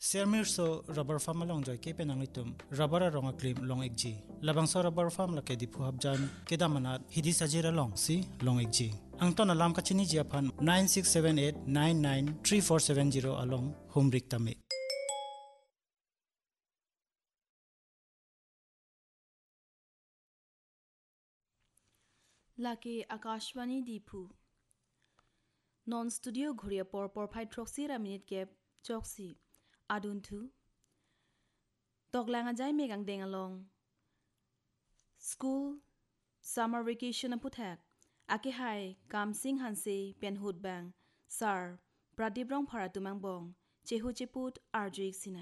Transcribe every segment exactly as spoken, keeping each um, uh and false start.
Sermir so rubber farm along joy ke penangitum rubber ronga claim long ekji labang so rubber farm la ke dipu habjan kedamanat hidi sajira long si long ekji angton alam kachini jiapan nine six seven eight nine nine three four seven zero along home riktame Lake Akashwani Dipu Non studio Ghuria por por phai troxi ra minute gap choksi adun thu Toglanga jai megang deng along School Summer vacation aputhak Ake hai kam sing hanse pen hut bang Sir Pradip rong phara tumang bong Chehu cheput arjuik sina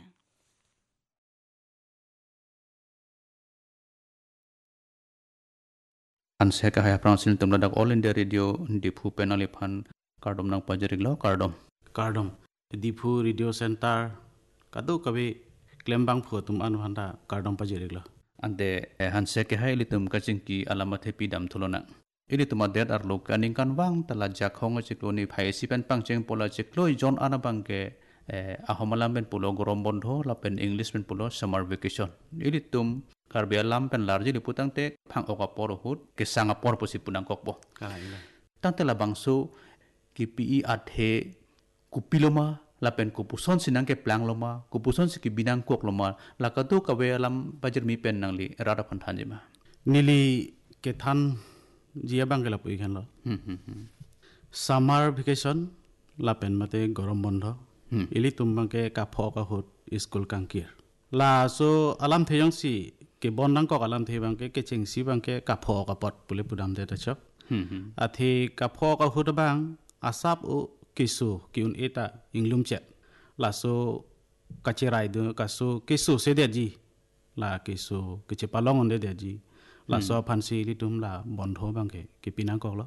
Anse ka haya pransil tum ladak all India radio dipu penali phan kardom nang pajarik lo kardom kardom dipu radio center kadu kabe klembang pho tum an handa kardom pajarik lo ante hanse ke hai litum kaching ki alamat hepi dam thulona ili tuma det ar lo kaning kan wang tala jakhong chikloni phai sipen pangcheng pola chikloi jon anabang ke ahomalam ben pulo gorom bondho la pen english ben pulo summer vacation ili tum karbi alam pen larji liputang te phang oka por hut ke sanga por posi punang kokbo kala tang te la bangso ki pi athe kupiloma la pen kupuson sinang ke plang loma kupuson si ki binang kok loma la kadu kawe alam bajer mi pen nangli rada phan thanjima nili ke than jia bangela pui khan lo summer vacation la pen mate gorom bondho ili tumbang ke ka pho ka hut school kangkir la so alam theyong si ke bonnang ko alam thei bang ke ke chingsi bang ke ka pho ka pot pule pudam de ta chok athi ka pho ka hut bang asap o kisu kiun eta inglum chet la so kachirai de ka so kisu se de ji la kisu ke che palong de de ji la so phansi li tum la bondho bang ke ke pinang ko lo